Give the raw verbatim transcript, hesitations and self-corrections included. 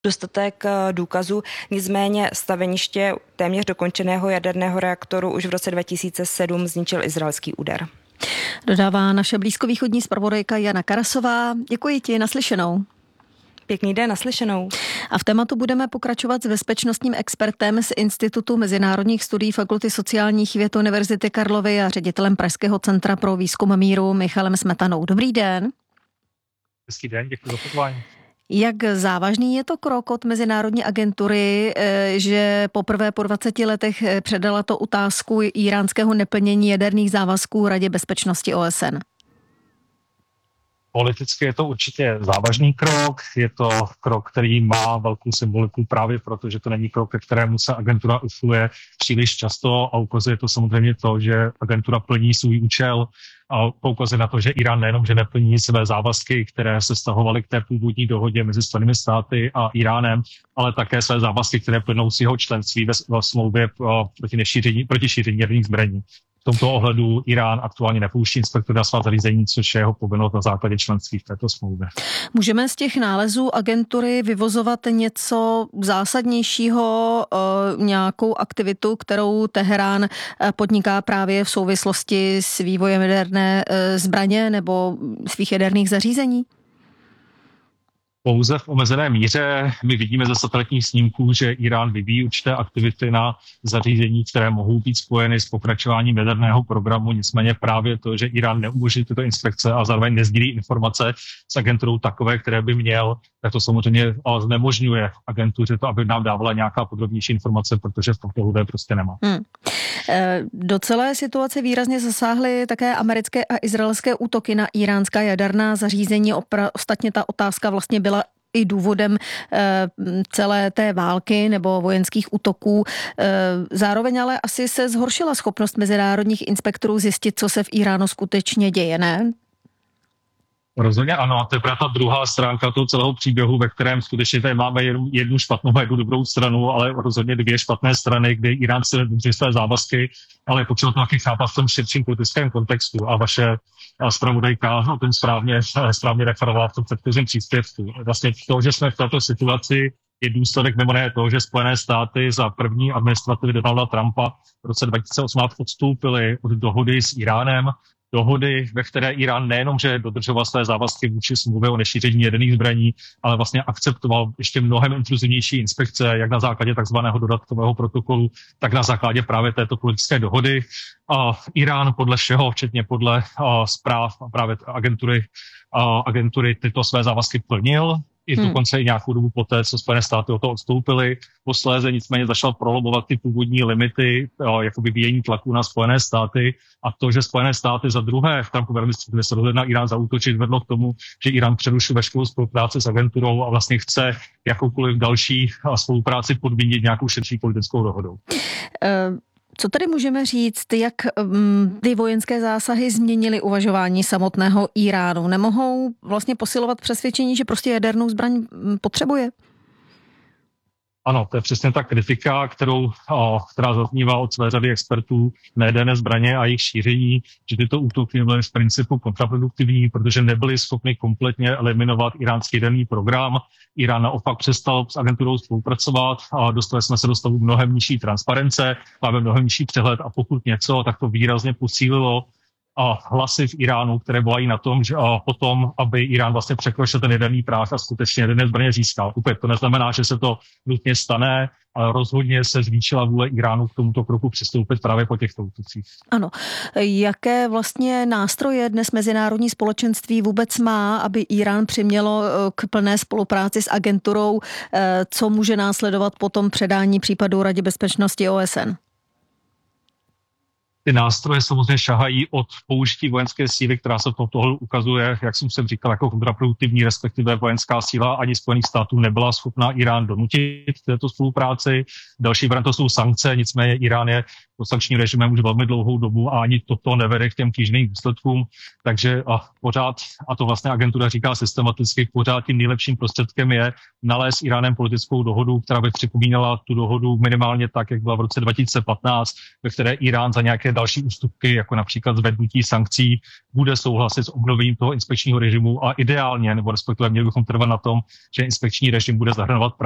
dostatek důkazů, nicméně staveniště téměř dokončeného jaderného reaktoru už v roce dva tisíce sedm zničil izraelský úder. Dodává naše blízkovýchodní zpravodajka Jana Karasová. Děkuji ti, naslyšenou. Pěkný den, naslyšenou. A v tématu budeme pokračovat s bezpečnostním expertem z Institutu mezinárodních studií Fakulty sociálních věd Univerzity Karlovy a ředitelem Pražského centra pro výzkum míru Michalem Smetanou. Dobrý den. Hezký den, děkuji za pozvání. Jak závažný je to krok od mezinárodní agentury, že poprvé po dvaceti letech předala to otázku íránského neplnění jaderných závazků Radě bezpečnosti O S N? Politicky je to určitě závažný krok, je to krok, který má velkou symboliku právě proto, že to není krok, ke kterému se agentura uchyluje příliš často a ukazuje to samozřejmě to, že agentura plní svůj účel a poukazuje na to, že Irán nejenom, že neplní své závazky, které se vztahovaly k té původní dohodě mezi Spojenými státy a Iránem, ale také své závazky, které plynou z jeho členství ve, ve smlouvě proti, nešíření, proti šíření jaderných zbraní. V tomto ohledu Irán aktuálně nepouští inspektory na svá zařízení, což je jeho povinnost na základě členství v této smlouvě. Můžeme z těch nálezů agentury vyvozovat něco zásadnějšího, nějakou aktivitu, kterou Teherán podniká právě v souvislosti s vývojem jaderné zbraně nebo svých jaderných zařízení? Pouze v omezené míře. My vidíme ze satelitních snímků, že Irán vyvíjí určité aktivity na zařízení, které mohou být spojeny s pokračováním jaderného programu. Nicméně právě to, že Irán neumožní tyto inspekce a zároveň nezdílí informace s agenturou takové, které by měl, tak to samozřejmě znemožňuje agentuře to, aby nám dávala nějaká podrobnější informace, protože v tomto lidé prostě nemá. Hmm. Do celé situace výrazně zasáhly také americké a izraelské útoky na iránská jaderná zařízení. Ostatně ta otázka vlastně byla i důvodem celé té války nebo vojenských útoků. Zároveň ale asi se zhoršila schopnost mezinárodních inspektorů zjistit, co se v Iránu skutečně děje, ne? Rozhodně ano, a to je právě ta druhá stránka toho celého příběhu, ve kterém skutečně tady máme jednu, jednu špatnou a jednu dobrou stranu, ale rozhodně dvě špatné strany, kde Irán si nedrží své závazky, ale je potřeba to taky chápat v tom širším politickém kontextu a vaše zpravodajka o tom správně, správně referovala v tom předchozím příspěvku. Vlastně to, že jsme v této situaci, je důsledek mimo jiné toho, že Spojené státy za první administrativy Donalda Trumpa v roce dva tisíce osmnáct odstoupily od dohody s Iránem, dohody, ve které Irán nejenom, že dodržoval své závazky vůči smlouvě o nešíření jaderných zbraní, ale vlastně akceptoval ještě mnohem intruzivnější inspekce, jak na základě takzvaného dodatkového protokolu, tak na základě právě této politické dohody. A Irán podle všeho, včetně podle a, zpráv a právě agentury, a, agentury tyto své závazky plnil. I Hmm. dokonce i nějakou dobu poté, co Spojené státy o to odstoupily. Posléze nicméně začal prolomovat ty původní limity, jakoby vyvíjení tlaku na Spojené státy a to, že Spojené státy za druhé v Trumpově administrativě se rozhodli na Irán zaútočit, vedlo k tomu, že Irán přerušil veškerou spolupráci s agenturou a vlastně chce jakoukoliv další spolupráci podmínit nějakou širší politickou dohodou. Uh... Co tady můžeme říct, jak um, ty vojenské zásahy změnily uvažování samotného Iránu? Nemohou vlastně posilovat přesvědčení, že prostě jadernou zbraň potřebuje? Ano, to je přesně ta kritika, kterou, která zaznívá od své řady expertů na jaderné zbraně a jejich šíření, že tyto útoky byly z principu kontraproduktivní, protože nebyly schopny kompletně eliminovat iránský jaderný program. Irán naopak přestal s agenturou spolupracovat a dostali jsme se do stavu mnohem nižší transparence, máme mnohem nižší přehled a pokud něco, tak to výrazně posílilo a hlasy v Iránu, které volají na tom, že a potom, aby Irán vlastně překročil ten jaderný práh a skutečně jaderné zbraně získal. Úplně to neznamená, že se to nutně stane, ale rozhodně se zvýšila vůle Iránu k tomuto kroku přistoupit právě po těchto útocích. Ano. Jaké vlastně nástroje dnes mezinárodní společenství vůbec má, aby Irán přimělo k plné spolupráci s agenturou, co může následovat po tom předání případu Radě bezpečnosti O S N? Ty nástroje samozřejmě šahají od použití vojenské síly, která se v tomto ohledu ukazuje, jak jsem jsem říkal, jako kontraproduktivní, respektive vojenská síla ani Spojených států nebyla schopná Irán donutit k této spolupráci. Další variant to jsou sankce, nicméně Irán je pod sankčním režimem už velmi dlouhou dobu a ani toto nevede k těm kýžným výsledkům. Takže a pořád, a to vlastně agentura říká systematicky, pořád tím nejlepším prostředkem je nalézt s Iránem politickou dohodu, která by připomínala tu dohodu minimálně tak, jak byla v roce dva tisíce patnáct, ve které Irán za nějaké další ústupky, jako například zvednutí sankcí, bude souhlasit s obnovením toho inspekčního režimu a ideálně, nebo respektive měli bychom trvat na tom, že inspekční režim bude zahrnovat